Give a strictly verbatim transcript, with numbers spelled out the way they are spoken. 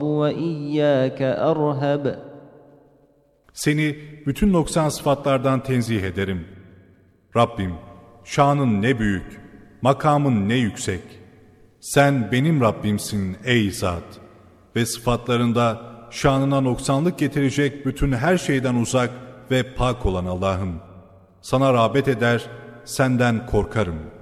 وإياك أرهب. Seni bütün noksan sıfatlardan tenzih ederim. Rabbim, şanın ne büyük, makamın ne yüksek. Sen benim Rabbimsin ey zat. Ve sıfatlarında şanına noksanlık getirecek bütün her şeyden uzak ve pak olan Allah'ım. Sana rağbet eder, senden korkarım.